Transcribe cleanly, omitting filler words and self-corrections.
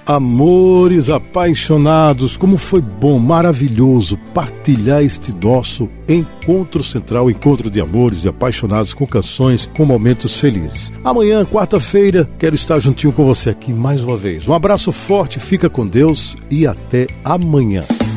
Amores apaixonados, como foi bom, maravilhoso partilhar este nosso encontro central, encontro de amores e apaixonados com canções, com momentos felizes. Amanhã, quarta-feira, quero estar juntinho com você aqui mais uma vez. Um abraço forte, fica com Deus e até amanhã.